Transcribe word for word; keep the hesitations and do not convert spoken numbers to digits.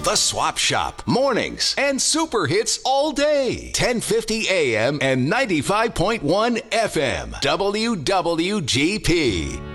The Swap Shop, mornings and super hits all day. ten fifty A M and ninety-five point one F M. W W G P.